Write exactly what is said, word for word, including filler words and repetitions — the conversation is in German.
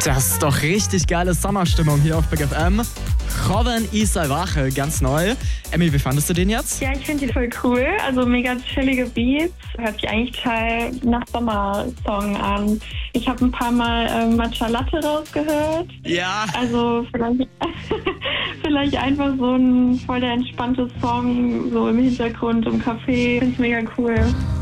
Das ist doch richtig geile Sommerstimmung hier auf Big F M. Joven y Salvaje, ganz neu. Emmy, wie fandest du den jetzt? Ja, ich finde die voll cool. Also mega chillige Beats. Hört sich eigentlich total nach Sommersong an. Ich habe ein paar Mal ähm, Matcha Latte rausgehört. Ja. Also vielleicht, vielleicht einfach so ein voll der entspannte Song, so im Hintergrund im Café. Finde ich mega cool.